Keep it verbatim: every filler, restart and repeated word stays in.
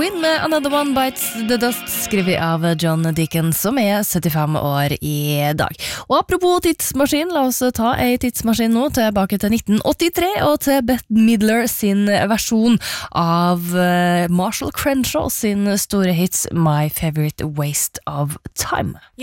Queen med Another One Bites the Dust, skrevet av John Deacon, som er syttifem år i dag. Og apropos tidsmaskin, la oss ta en tidsmaskin nå tilbake til nitten åttitre og til Bette Midler sin versjon av Marshall Crenshaw sin store hits My Favorite Waste of Time.